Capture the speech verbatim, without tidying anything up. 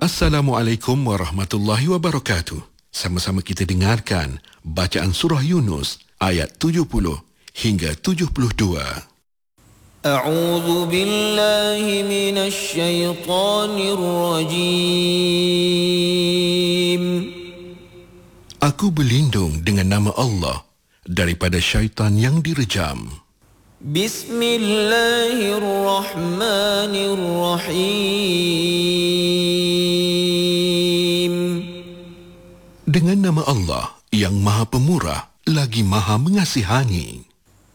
Assalamualaikum warahmatullahi wabarakatuh. Sama-sama kita dengarkan bacaan surah Yunus ayat tujuh puluh hingga tujuh puluh dua. A'udzu billahi minasy syaithanir rajim. Aku berlindung dengan nama Allah daripada syaitan yang direjam. Bismillahirrahmanirrahim. Dengan nama Allah yang Maha Pemurah lagi Maha Mengasihani.